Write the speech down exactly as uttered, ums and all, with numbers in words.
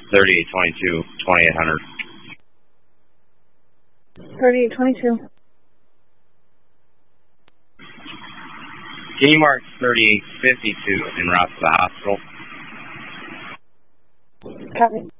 thirty-eight twenty-two, twenty-eight hundred. thirty-eight twenty-two. Can you mark thirty-eight fifty-two en route to the hospital? Copy.